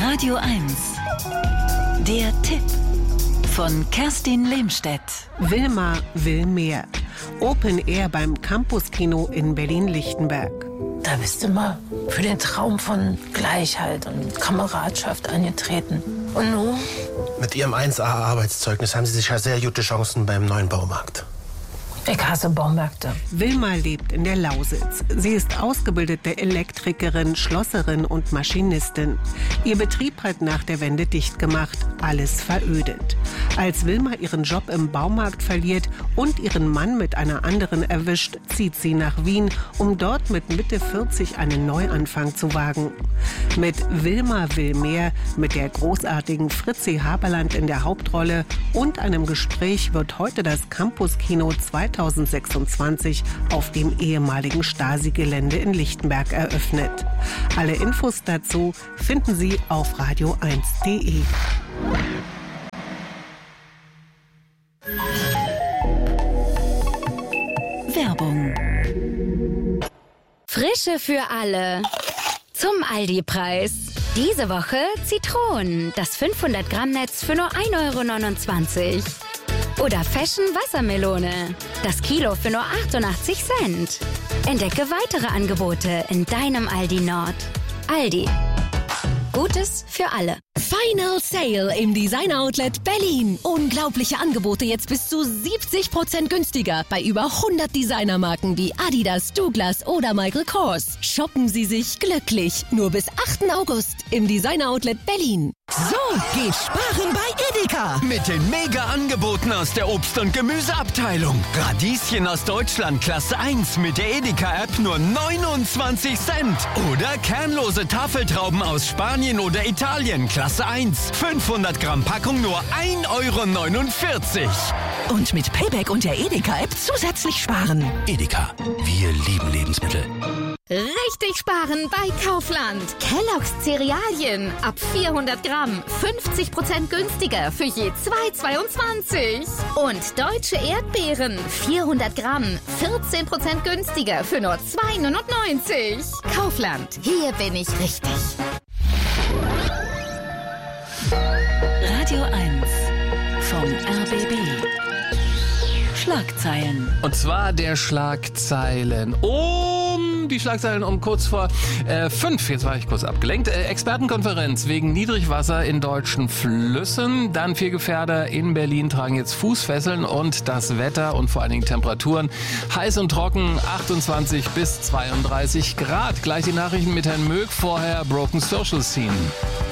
Radio 1. Der Tipp von Kerstin Lehmstedt. Wilma will mehr. Open Air beim Campus-Kino in Berlin-Lichtenberg. Da bist du mal für den Traum von Gleichheit und Kameradschaft angetreten. Und nun? Mit Ihrem 1A-Arbeitszeugnis haben Sie sicher sehr gute Chancen beim neuen Baumarkt. Ich hasse Baumärkte. Wilma lebt in der Lausitz. Sie ist ausgebildete Elektrikerin, Schlosserin und Maschinistin. Ihr Betrieb hat nach der Wende dicht gemacht, alles verödet. Als Wilma ihren Job im Baumarkt verliert und ihren Mann mit einer anderen erwischt, zieht sie nach Wien, um dort mit Mitte 40 einen Neuanfang zu wagen. Mit Wilma will mehr, mit der großartigen Fritzi Haberland in der Hauptrolle und einem Gespräch wird heute das Campus-Kino 2026 auf dem ehemaligen Stasi-Gelände in Lichtenberg eröffnet. Alle Infos dazu finden Sie auf radio1.de. Werbung. Frische für alle. Zum Aldi-Preis. Diese Woche Zitronen, das 500-Gramm-Netz für nur 1,29 €. Oder Fashion Wassermelone, das Kilo für nur 88 Cent. Entdecke weitere Angebote in deinem Aldi Nord. Aldi. Gutes für alle. Final Sale im Design Outlet Berlin. Unglaubliche Angebote jetzt bis zu 70% günstiger bei über 100 Designermarken wie Adidas, Douglas oder Michael Kors. Shoppen Sie sich glücklich. Nur bis 8. August im Design Outlet Berlin. So geht sparen bei Edeka. Mit den Mega-Angeboten aus der Obst- und Gemüseabteilung. Radieschen aus Deutschland Klasse 1 mit der Edeka-App nur 29 Cent. Oder kernlose Tafeltrauben aus Spanien oder Italien Klasse 1. 500 Gramm Packung nur 1,49 €. Und mit Payback und der Edeka-App zusätzlich sparen. Edeka, wir lieben Lebensmittel. Richtig sparen bei Kaufland. Kellogg's Cerealien ab 400 Gramm 50% günstiger für je 2,22. Und deutsche Erdbeeren 400 Gramm 14% günstiger für nur 2,99. Kaufland, hier bin ich richtig. Radio 1 vom RBB. Schlagzeilen. Und zwar der Schlagzeilen die Schlagzeilen um kurz vor 5. Jetzt war ich kurz abgelenkt. Expertenkonferenz wegen Niedrigwasser in deutschen Flüssen. Dann 4 Gefährder in Berlin tragen jetzt Fußfesseln und das Wetter und vor allen Dingen Temperaturen. Heiß und trocken, 28 bis 32 Grad. Gleich die Nachrichten mit Herrn Möck, vorher Broken Social Scene.